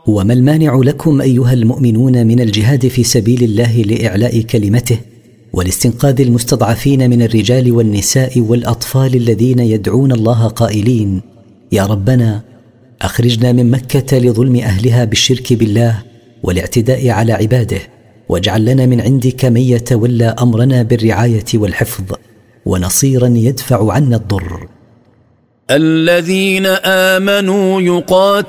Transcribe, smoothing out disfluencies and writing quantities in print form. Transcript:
وما المانع لكم أيها المؤمنون من الجهاد في سبيل الله لإعلاء كلمته ولاستنقاذ المستضعفين من الرجال والنساء والأطفال الذين يدعون الله قائلين: يا ربنا أخرجنا من مكة لظلم أهلها بالشرك بالله والاعتداء على عباده، واجعل لنا من عندك من يتولى أمرنا بالرعاية والحفظ ونصيرا يدفع عنا الضر. الذين آمنوا